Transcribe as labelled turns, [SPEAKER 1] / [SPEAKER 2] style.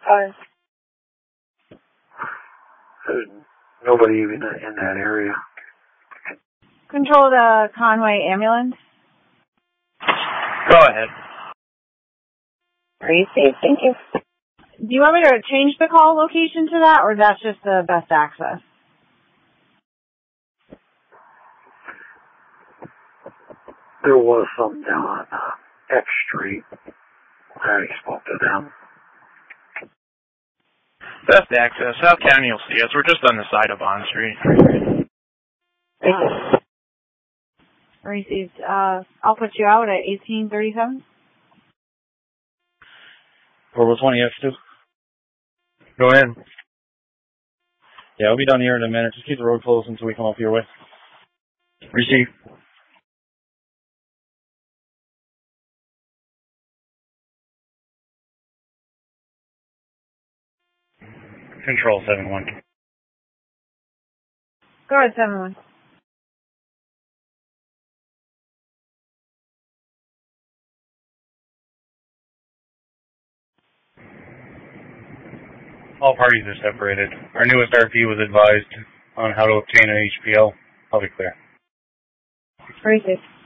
[SPEAKER 1] There's nobody even in that area.
[SPEAKER 2] Control the Conway ambulance.
[SPEAKER 3] Go ahead.
[SPEAKER 4] Received, thank you.
[SPEAKER 2] Do you want me to change the call location to that, or that's just the best access?
[SPEAKER 1] There was some down on X Street. I already spoke to them.
[SPEAKER 3] Best access. South County will see us. We're just on the side of Bond Street.
[SPEAKER 2] Received. I'll put you out at 1837.
[SPEAKER 5] Or was 20F2?
[SPEAKER 3] Go in.
[SPEAKER 5] Yeah, I'll be down here in a minute. Just keep the road closed until we come up your way.
[SPEAKER 3] Receive.
[SPEAKER 5] Control 7-1.
[SPEAKER 2] Go ahead, 7-1.
[SPEAKER 5] All parties are separated. Our newest RP was advised on how to obtain an HPL. I'll be clear.
[SPEAKER 2] Received.